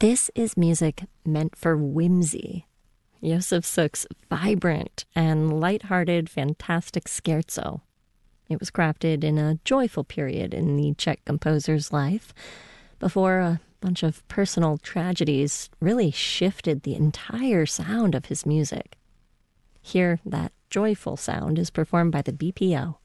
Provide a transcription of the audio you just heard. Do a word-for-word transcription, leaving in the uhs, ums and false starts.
This is music meant for whimsy. Josef Suk's vibrant and light-hearted fantastic scherzo. It was crafted in a joyful period in the Czech composer's life, before a bunch of personal tragedies really shifted the entire sound of his music. Here, that joyful sound is performed by the B P O.